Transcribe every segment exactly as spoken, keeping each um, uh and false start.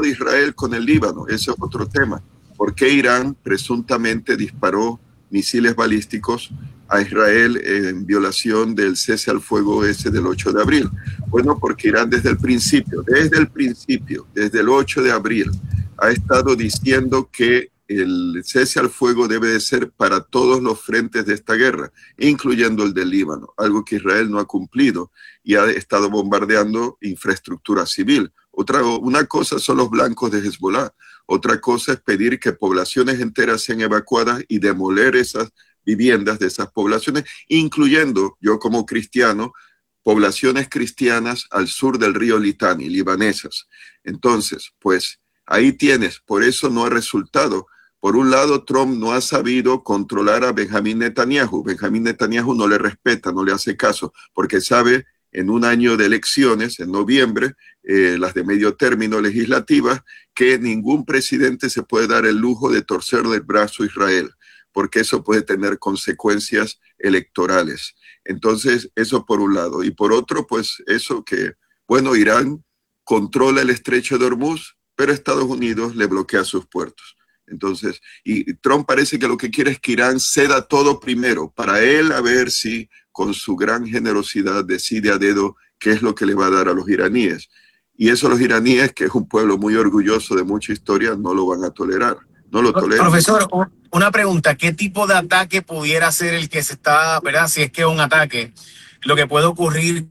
de Israel con el Líbano, ese es otro tema. ¿Por qué Irán presuntamente disparó misiles balísticos a Israel en violación del cese al fuego ese del ocho de abril? Bueno, porque Irán desde el principio, desde el principio, desde el ocho de abril, ha estado diciendo que el cese al fuego debe de ser para todos los frentes de esta guerra, incluyendo el del Líbano, algo que Israel no ha cumplido y ha estado bombardeando infraestructura civil. Otra, una cosa son los blancos de Hezbollah, otra cosa es pedir que poblaciones enteras sean evacuadas y demoler esas viviendas de esas poblaciones, incluyendo, yo como cristiano, poblaciones cristianas al sur del río Litani, libanesas. Entonces, pues ahí tienes, por eso no ha resultado. Por un lado, Trump no ha sabido controlar a Benjamín Netanyahu. Benjamín Netanyahu no le respeta, no le hace caso, porque sabe en un año de elecciones, en noviembre, eh, las de medio término legislativas, que ningún presidente se puede dar el lujo de torcer el brazo a Israel, porque eso puede tener consecuencias electorales. Entonces, eso por un lado. Y por otro, pues eso que, bueno, Irán controla el estrecho de Hormuz, pero Estados Unidos le bloquea sus puertos. Entonces, y Trump parece que lo que quiere es que Irán ceda todo primero, para él a ver si con su gran generosidad decide a dedo qué es lo que le va a dar a los iraníes. Y eso los iraníes, que es un pueblo muy orgulloso de mucha historia, no lo van a tolerar. No lo toleran. Profesor, una pregunta, ¿qué tipo de ataque pudiera ser el que se está, verdad? Si es que es un ataque, lo que puede ocurrir.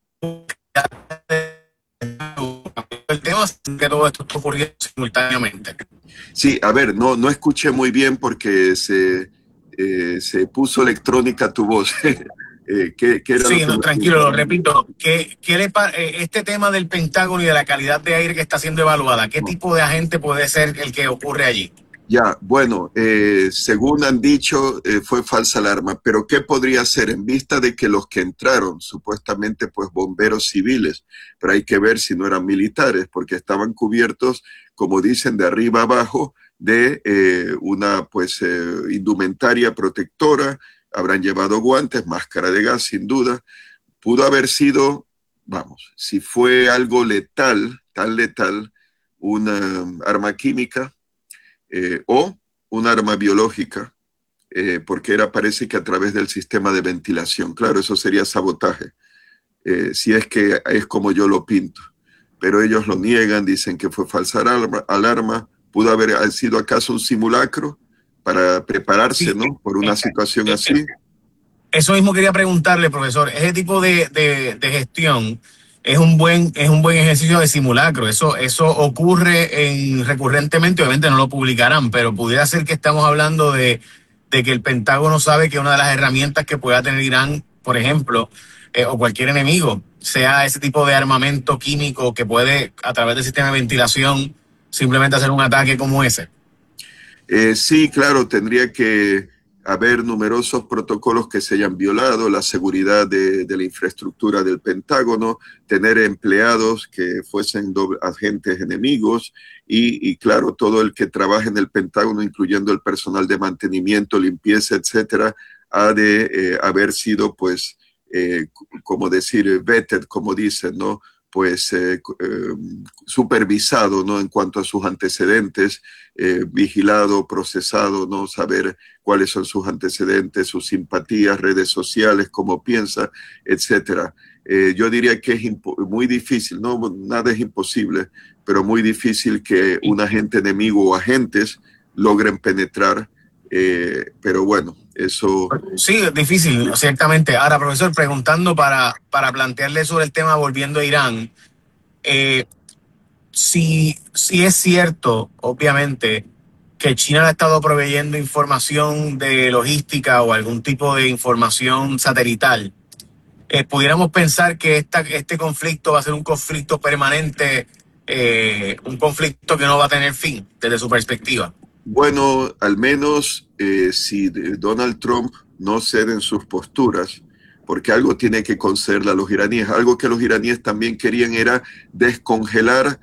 El tema es que todo esto está ocurriendo simultáneamente. Sí, a ver, no, no escuché muy bien porque se, eh, se puso electrónica tu voz. eh, ¿qué, qué era sí, lo no, tranquilo, lo repito. ¿Qué, qué le, este tema del Pentágono y de la calidad de aire que está siendo evaluada, ¿qué no. tipo de agente puede ser el que ocurre allí? Ya, bueno, eh, según han dicho, eh, fue falsa alarma, pero ¿qué podría ser en vista de que los que entraron, supuestamente pues bomberos civiles, pero hay que ver si no eran militares, porque estaban cubiertos, como dicen, de arriba abajo, de eh, una pues eh, indumentaria protectora, habrán llevado guantes, máscara de gas, sin duda. Pudo haber sido, vamos, si fue algo letal, tan letal, una arma química, Eh, o un arma biológica, eh, porque era, parece que a través del sistema de ventilación. Claro, eso sería sabotaje, eh, si es que es como yo lo pinto. Pero ellos lo niegan, dicen que fue falsa alarma, alarma. ¿Pudo haber sido acaso un simulacro para prepararse, sí, ¿no? por una situación así? Eso mismo quería preguntarle, profesor. Ese tipo de, de, de gestión es un buen es un buen ejercicio de simulacro. Eso eso ocurre en, recurrentemente, obviamente no lo publicarán, pero pudiera ser que estamos hablando de, de que el Pentágono sabe que una de las herramientas que pueda tener Irán, por ejemplo, eh, o cualquier enemigo, sea ese tipo de armamento químico que puede, a través del sistema de ventilación, simplemente hacer un ataque como ese. Eh, sí, claro, tendría que haber numerosos protocolos que se hayan violado, la seguridad de, de la infraestructura del Pentágono, tener empleados que fuesen doble, agentes enemigos y, y, claro, todo el que trabaje en el Pentágono, incluyendo el personal de mantenimiento, limpieza, etcétera, ha de eh, haber sido, pues, eh, como decir, vetted, como dicen, ¿no? pues eh, eh, supervisado, ¿no? En cuanto a sus antecedentes, eh, vigilado, procesado, ¿no? Saber cuáles son sus antecedentes, sus simpatías, redes sociales, cómo piensa, etcétera. Eh, yo diría que es muy difícil, no, nada es imposible, pero muy difícil que un agente enemigo o agentes logren penetrar, eh, pero bueno, eso... Sí, es difícil, ciertamente. Ahora, profesor, preguntando para, para plantearle sobre el tema, volviendo a Irán, eh, si, si es cierto, obviamente, que China le ha estado proveyendo información de logística o algún tipo de información satelital, eh, pudiéramos pensar que esta, este conflicto va a ser un conflicto permanente, eh, un conflicto que no va a tener fin, desde su perspectiva. Bueno, al menos eh, si Donald Trump no cede en sus posturas, porque algo tiene que concederle a los iraníes. Algo que los iraníes también querían era descongelar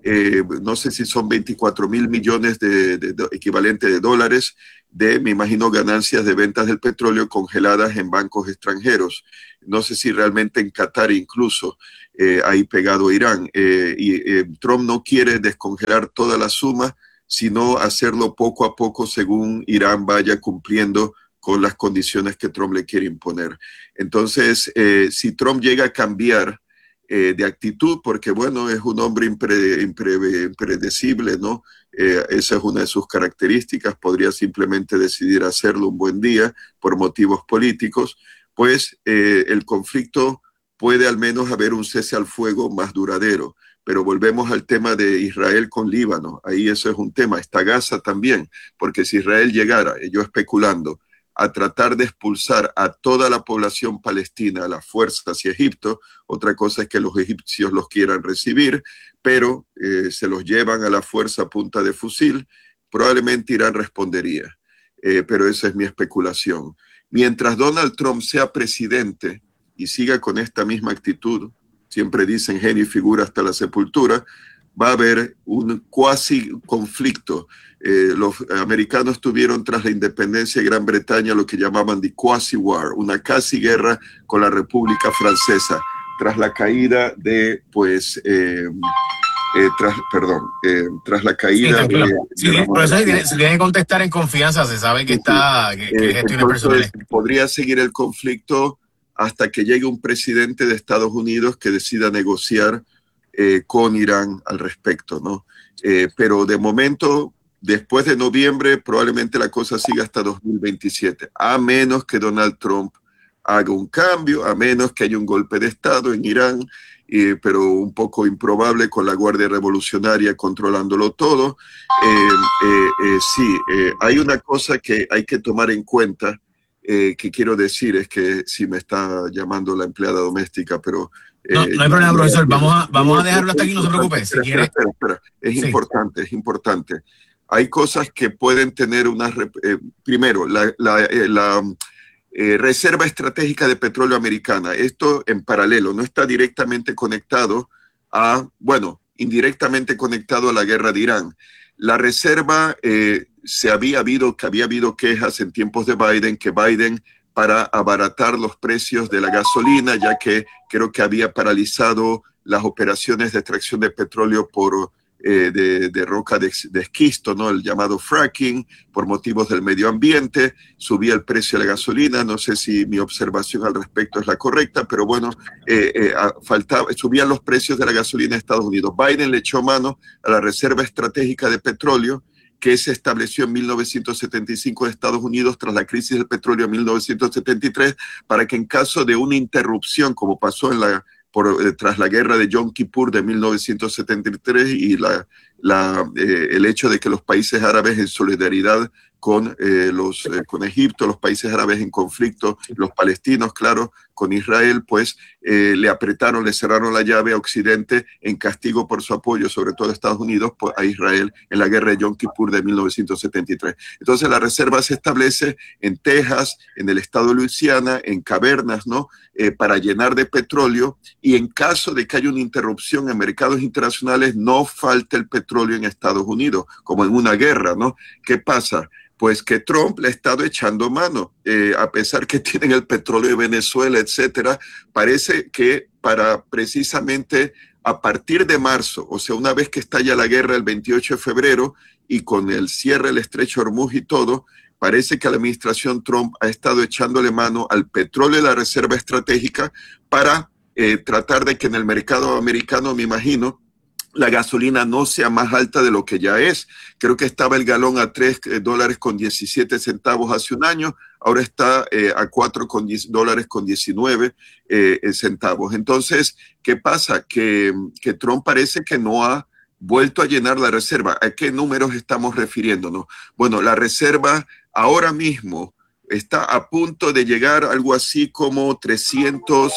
eh, no sé si son veinticuatro mil millones de, de, de equivalente de dólares de, me imagino, ganancias de ventas del petróleo congeladas en bancos extranjeros. No sé si realmente en Qatar incluso, eh, ahí pegado a Irán. Eh, y eh, Trump no quiere descongelar toda la suma, sino hacerlo poco a poco según Irán vaya cumpliendo con las condiciones que Trump le quiere imponer. Entonces, eh, si Trump llega a cambiar eh, de actitud, porque bueno, es un hombre impre, impre, impredecible, ¿no? Eh, esa es una de sus características, podría simplemente decidir hacerlo un buen día por motivos políticos, pues eh, el conflicto puede al menos haber un cese al fuego más duradero. Pero volvemos al tema de Israel con Líbano, ahí eso es un tema, está Gaza también, porque si Israel llegara, yo especulando, a tratar de expulsar a toda la población palestina a la fuerza hacia Egipto, otra cosa es que los egipcios los quieran recibir, pero eh, se los llevan a la fuerza a punta de fusil, probablemente Irán respondería, eh, pero esa es mi especulación. Mientras Donald Trump sea presidente y siga con esta misma actitud, siempre dicen genio y figura hasta la sepultura, va a haber un cuasi conflicto. Eh, los americanos tuvieron tras la independencia de Gran Bretaña lo que llamaban the quasi war, una casi guerra con la República Francesa, tras la caída de, pues, eh, eh, tras, perdón, eh, tras la caída sí, de... de sí, por eso se tiene, se tiene que contestar en confianza, se sabe que sí, está, que, que eh, gestiones personales. Podría seguir el conflicto hasta que llegue un presidente de Estados Unidos que decida negociar eh, con Irán al respecto, ¿no? Eh, pero de momento, después de noviembre, probablemente la cosa siga hasta dos mil veintisiete, a menos que Donald Trump haga un cambio, a menos que haya un golpe de Estado en Irán, eh, pero un poco improbable con la Guardia Revolucionaria controlándolo todo. Eh, eh, eh, sí, eh, hay una cosa que hay que tomar en cuenta, eh, que quiero decir, es que sí me está llamando la empleada doméstica, pero... Eh, no, no hay problema, profesor, vamos a, vamos a dejarlo hasta aquí, no se preocupe. Si espera, quiere... espera, espera. Es sí. importante, es importante. Hay cosas que pueden tener una... Eh, primero, la... la, eh, la Eh, Reserva Estratégica de Petróleo Americana. Esto en paralelo, no está directamente conectado a, bueno, indirectamente conectado a la guerra de Irán. La reserva, eh, se había habido, que había habido quejas en tiempos de Biden, que Biden, para abaratar los precios de la gasolina, ya que creo que había paralizado las operaciones de extracción de petróleo por... Eh, de, de roca de, de esquisto, ¿no? El llamado fracking, por motivos del medio ambiente, subía el precio de la gasolina. No sé si mi observación al respecto es la correcta, pero bueno, eh, eh, faltaba, subían los precios de la gasolina en Estados Unidos. Biden le echó mano a la Reserva Estratégica de Petróleo, que se estableció en mil novecientos setenta y cinco en Estados Unidos tras la crisis del petróleo en mil novecientos setenta y tres, para que en caso de una interrupción, como pasó en la Por, eh, tras la guerra de Yom Kippur de mil novecientos setenta y tres y la, la, eh, el hecho de que los países árabes en solidaridad con, eh, los, eh, con Egipto, los países árabes en conflicto, los palestinos, claro, con Israel, pues eh, le apretaron, le cerraron la llave a Occidente en castigo por su apoyo, sobre todo a Estados Unidos, pues, a Israel en la guerra de Yom Kippur de mil novecientos setenta y tres. Entonces la reserva se establece en Texas, en el estado de Luisiana, en cavernas, ¿no? Eh, para llenar de petróleo, y en caso de que haya una interrupción en mercados internacionales, no falta el petróleo en Estados Unidos, como en una guerra, ¿no? ¿Qué pasa? Pues que Trump le ha estado echando mano, eh, a pesar que tienen el petróleo de Venezuela, etcétera. Parece que para precisamente a partir de marzo, o sea, una vez que estalla la guerra el veintiocho de febrero y con el cierre del estrecho de Hormuz y todo, parece que la administración Trump ha estado echándole mano al petróleo de la reserva estratégica para eh, tratar de que en el mercado americano, me imagino, la gasolina no sea más alta de lo que ya es. Creo que estaba el galón a tres dólares con diecisiete centavos hace un año, ahora está eh, a cuatro dólares con diecinueve eh, centavos. Entonces, ¿qué pasa? Que, que Trump parece que no ha vuelto a llenar la reserva. ¿A qué números estamos refiriéndonos? Bueno, la reserva ahora mismo está a punto de llegar a algo así como trescientos...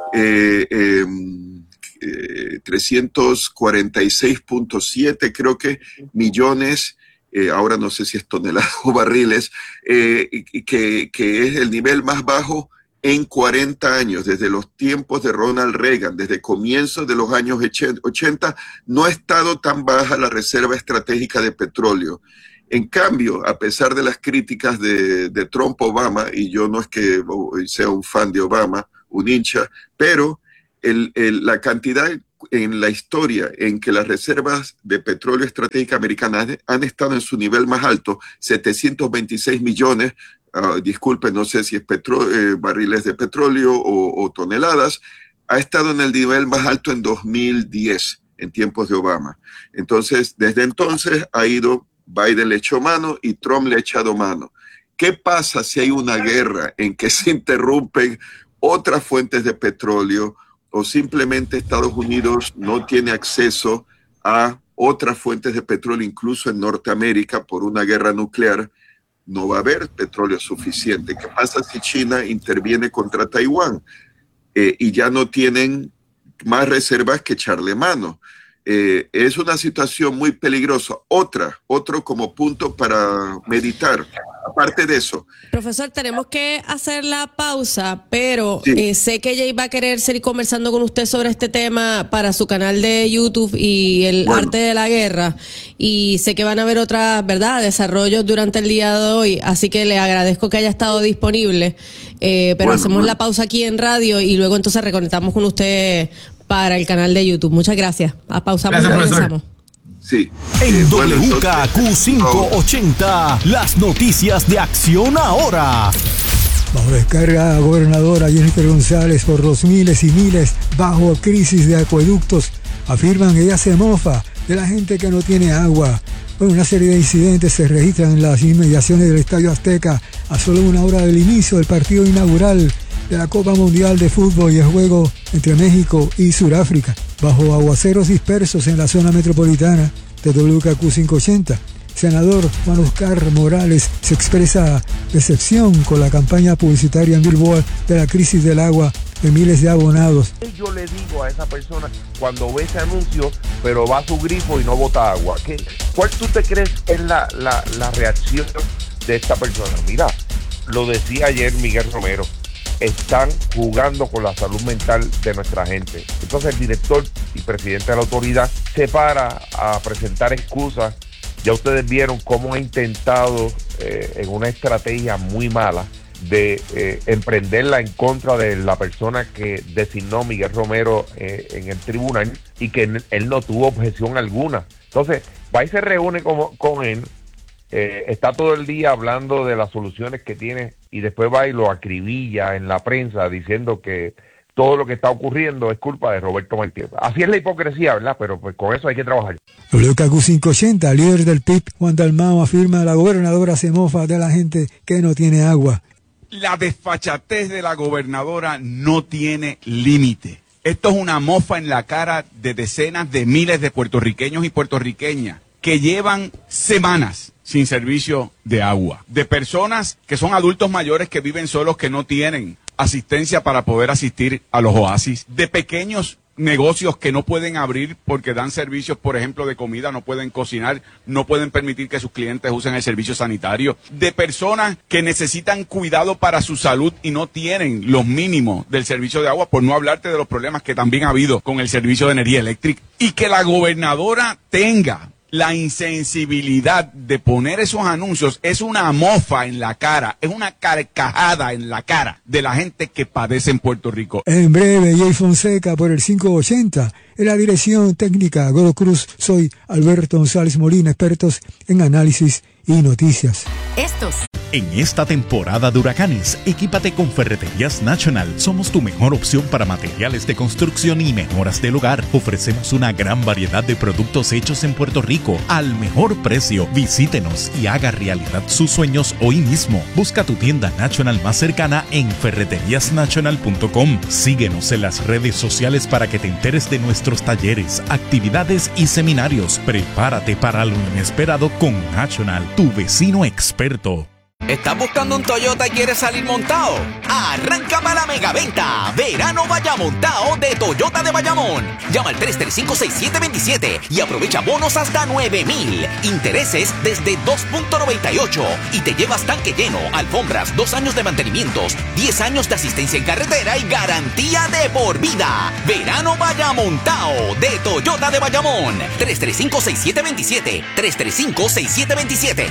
Eh, eh, Eh, trescientos cuarenta y seis punto siete, creo que, millones, eh, ahora no sé si es toneladas o barriles, eh, que, que es el nivel más bajo en cuarenta años, desde los tiempos de Ronald Reagan, desde comienzos de los años ochenta, no ha estado tan baja la reserva estratégica de petróleo. En cambio, a pesar de las críticas de, de Trump-Obama, y yo no es que sea un fan de Obama, un hincha, pero el, el, la cantidad en la historia en que las reservas de petróleo estratégica americanas han estado en su nivel más alto, setecientos veintiséis millones, uh, disculpen, no sé si es petro, eh, barriles de petróleo o, o toneladas, ha estado en el nivel más alto en dos mil diez, en tiempos de Obama. Entonces, desde entonces ha ido, Biden le echó mano y Trump le ha echado mano. ¿Qué pasa si hay una guerra en que se interrumpen otras fuentes de petróleo o simplemente Estados Unidos no tiene acceso a otras fuentes de petróleo, incluso en Norteamérica, por una guerra nuclear? No va a haber petróleo suficiente. ¿Qué pasa si China interviene contra Taiwán eh, y ya no tienen más reservas que echarle mano? Eh, es una situación muy peligrosa. Otra, otro como punto para meditar. Aparte de eso. Profesor, tenemos que hacer la pausa, pero sí. eh, sé que Jay va a querer seguir conversando con usted sobre este tema para su canal de YouTube y el bueno. arte de la guerra. Y sé que van a haber otras, ¿verdad?, desarrollos durante el día de hoy. Así que le agradezco que haya estado disponible. Eh, pero bueno, hacemos bueno. la pausa aquí en radio y luego entonces reconectamos con usted para el canal de YouTube. Muchas gracias. A pausamos y regresamos. Sí. En eh, W bueno, K Q quinientos ochenta, las noticias de Acción Ahora. Bajo descarga gobernadora Jennifer González por los miles y miles bajo crisis de acueductos. Afirman que ella se mofa de la gente que no tiene agua. Bueno, una serie de incidentes se registran en las inmediaciones del Estadio Azteca a solo una hora del inicio del partido inaugural de la Copa Mundial de Fútbol y el juego entre México y Sudáfrica, bajo aguaceros dispersos en la zona metropolitana de W K Q quinientos ochenta. Senador Juan Oscar Morales se expresa decepción con la campaña publicitaria en Billboard de la crisis del agua de miles de abonados. Yo le digo a esa persona cuando ve ese anuncio, pero va a su grifo y no bota agua, ¿qué, ¿cuál tú te crees es la, la, la reacción de esta persona? Mira, lo decía ayer Miguel Romero, están jugando con la salud mental de nuestra gente. Entonces el director y presidente de la autoridad se para a presentar excusas. Ya ustedes vieron cómo ha intentado eh, en una estrategia muy mala de eh, emprenderla en contra de la persona que designó Miguel Romero eh, en el tribunal y que él no tuvo objeción alguna. Entonces va y se reúne con, con él, eh, está todo el día hablando de las soluciones que tiene y después va y lo acribilla en la prensa diciendo que todo lo que está ocurriendo es culpa de Roberto Martínez. Así es la hipocresía, ¿verdad? Pero pues con eso hay que trabajar. W K Q quinientos ochenta, líder del P I B, Juan Dalmao, afirma la gobernadora se mofa de la gente que no tiene agua. La desfachatez de la gobernadora no tiene límite. Esto es una mofa en la cara de decenas de miles de puertorriqueños y puertorriqueñas que llevan semanas sin servicio de agua. De personas que son adultos mayores que viven solos, que no tienen asistencia para poder asistir a los oasis. De pequeños negocios que no pueden abrir porque dan servicios, por ejemplo, de comida, no pueden cocinar, no pueden permitir que sus clientes usen el servicio sanitario. De personas que necesitan cuidado para su salud y no tienen los mínimos del servicio de agua, por no hablarte de los problemas que también ha habido con el servicio de energía eléctrica. Y que la gobernadora tenga la insensibilidad de poner esos anuncios es una mofa en la cara, es una carcajada en la cara de la gente que padece en Puerto Rico. En breve, Jay Fonseca por el quinientos ochenta. En la dirección técnica, Godo Cruz, soy Alberto González Molina, expertos en análisis y noticias. Estos. En esta temporada de huracanes, equípate con Ferreterías National. Somos tu mejor opción para materiales de construcción y mejoras del hogar. Ofrecemos una gran variedad de productos hechos en Puerto Rico al mejor precio. Visítenos y haga realidad sus sueños hoy mismo. Busca tu tienda National más cercana en ferreterías national punto com. Síguenos en las redes sociales para que te enteres de nuestros talleres, actividades y seminarios. Prepárate para lo inesperado con National, tu vecino experto. ¿Estás buscando un Toyota y quieres salir montado? Arranca para la megaventa. Verano vaya montado de Toyota de Bayamón. Llama al tres tres cinco, seis siete dos siete y aprovecha bonos hasta nueve mil. Intereses desde dos punto noventa y ocho. Y te llevas tanque lleno, alfombras, dos años de mantenimientos, diez años de asistencia en carretera y garantía de por vida. Verano vaya montado de Toyota de Bayamón. tres tres cinco, seis siete dos siete. tres tres cinco, seis siete dos siete.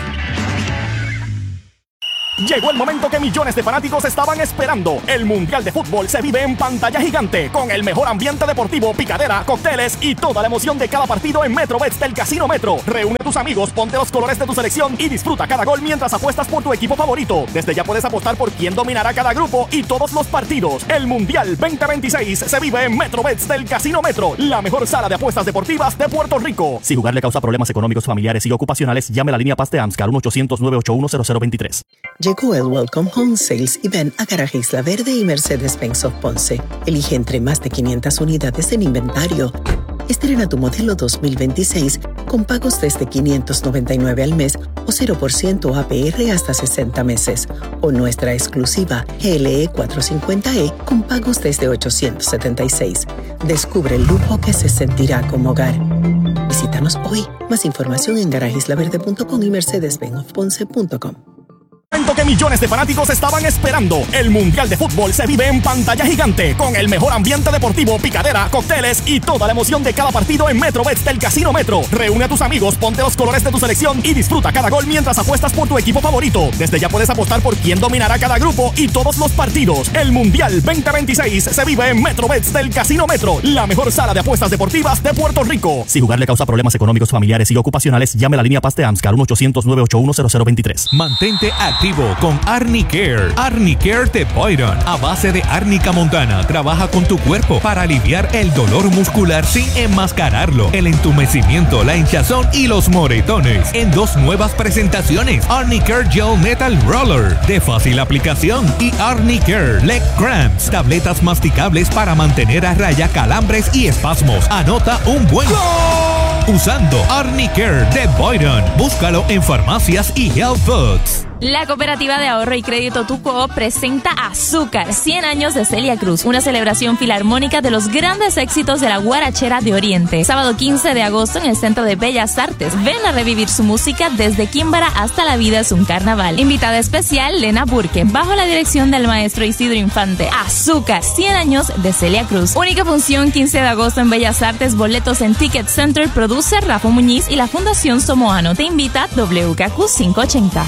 Llegó el momento que millones de fanáticos estaban esperando. El Mundial de Fútbol se vive en pantalla gigante, con el mejor ambiente deportivo, picadera, cócteles y toda la emoción de cada partido en MetroBets del Casino Metro. Reúne a tus amigos, ponte los colores de tu selección y disfruta cada gol mientras apuestas por tu equipo favorito. Desde ya puedes apostar por quién dominará cada grupo y todos los partidos. El Mundial veinte veintiséis se vive en MetroBets del Casino Metro, la mejor sala de apuestas deportivas de Puerto Rico. Si jugar le causa problemas económicos, familiares y ocupacionales, llame a la línea Paz de AMSCAR uno ochocientos, nueve ocho uno, cero cero dos tres. Llegó el Welcome Home Sales y ven a Garaje Isla Verde y Mercedes-Benz of Ponce. Elige entre más de quinientas unidades en inventario. Estrena tu modelo dos mil veintiséis con pagos desde quinientos noventa y nueve al mes o cero por ciento A P R hasta sesenta meses. O nuestra exclusiva G L E cuatrocientos cincuenta E con pagos desde ochocientos setenta y seis. Descubre el lujo que se sentirá como hogar. Visítanos hoy. Más información en garaje isla verde punto com y mercedes benz of ponce punto com. Momento que millones de fanáticos estaban esperando. El Mundial de Fútbol se vive en pantalla gigante, con el mejor ambiente deportivo, picadera, cócteles y toda la emoción de cada partido en MetroBets del Casino Metro. Reúne a tus amigos, ponte los colores de tu selección y disfruta cada gol mientras apuestas por tu equipo favorito. Desde ya puedes apostar por quién dominará cada grupo y todos los partidos. El Mundial veinte veintiséis se vive en MetroBets del Casino Metro, la mejor sala de apuestas deportivas de Puerto Rico. Si jugar le causa problemas económicos, familiares y ocupacionales, llame a la línea Paz de AMSCAR uno ochocientos, nueve ocho uno, cero cero dos tres. Mantente activo con Arnicare. Arnicare de Boyron, a base de árnica montana, trabaja con tu cuerpo para aliviar el dolor muscular sin enmascararlo, el entumecimiento, la hinchazón y los moretones. En dos nuevas presentaciones: Arnicare Gel Metal Roller, de fácil aplicación, y Arnicare Leg Cramps, tabletas masticables para mantener a raya calambres y espasmos. Anota un buen ¡Gol! Usando Arnicare de Boyron. Búscalo en farmacias y health foods. La Cooperativa de Ahorro y Crédito Tuco presenta Azúcar, cien años de Celia Cruz, una celebración filarmónica de los grandes éxitos de la guarachera de Oriente. Sábado quince de agosto en el Centro de Bellas Artes. Ven a revivir su música desde Químbara hasta La Vida es un Carnaval. Invitada especial, Lena Burke, bajo la dirección del maestro Isidro Infante. Azúcar, cien años de Celia Cruz. Única función quince de agosto en Bellas Artes, boletos en Ticket Center. Produce Rafa Muñiz y la Fundación Somoano. Te invita W K Q quinientos ochenta.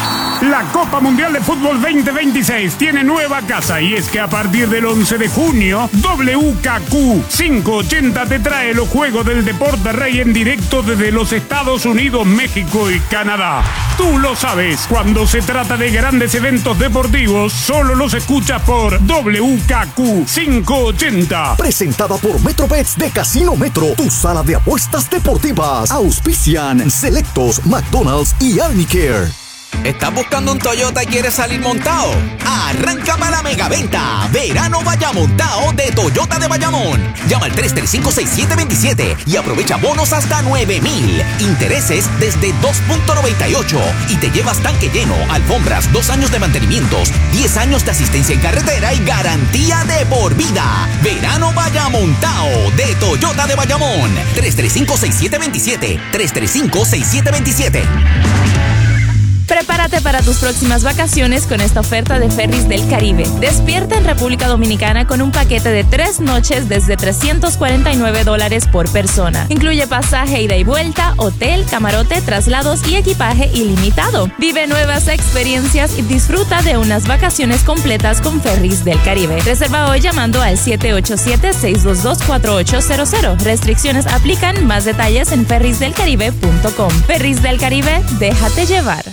La Copa Mundial de Fútbol veinte veintiséis tiene nueva casa y es que a partir del once de junio, W K Q quinientos ochenta te trae los Juegos del Deporte Rey en directo desde los Estados Unidos, México y Canadá. Tú lo sabes, cuando se trata de grandes eventos deportivos, solo los escuchas por W K Q quinientos ochenta. Presentada por MetroBets de Casino Metro, tu sala de apuestas deportivas. Auspician Selectos, McDonald's y Arnicare. ¿Estás buscando un Toyota y quieres salir montado? Arranca para la megaventa. Verano vaya montado de Toyota de Bayamón. Llama al tres tres cinco, seis siete dos siete y aprovecha bonos hasta nueve mil. Intereses desde dos punto noventa y ocho. Y te llevas tanque lleno, alfombras, dos años de mantenimientos, diez años de asistencia en carretera y garantía de por vida. Verano vaya montado de Toyota de Bayamón. tres tres cinco, seis siete dos siete. tres tres cinco, seis siete dos siete. Prepárate para tus próximas vacaciones con esta oferta de Ferries del Caribe. Despierta en República Dominicana con un paquete de tres noches desde trescientos cuarenta y nueve dólares por persona. Incluye pasaje ida y vuelta, hotel, camarote, traslados y equipaje ilimitado. Vive nuevas experiencias y disfruta de unas vacaciones completas con Ferries del Caribe. Reserva hoy llamando al siete ocho siete, seis dos dos, cuatro ocho cero cero. Restricciones aplican. Más detalles en ferries del caribe punto com. Ferries del Caribe, déjate llevar.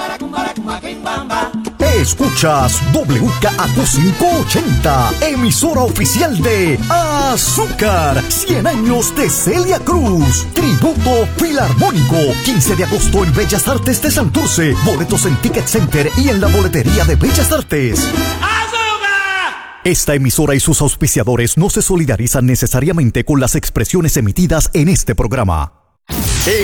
Escuchas W K A Q quinientos ochenta, emisora oficial de Azúcar, cien años de Celia Cruz, tributo filarmónico, quince de agosto en Bellas Artes de Santurce, boletos en Ticket Center y en la boletería de Bellas Artes. Esta emisora y sus auspiciadores no se solidarizan necesariamente con las expresiones emitidas en este programa.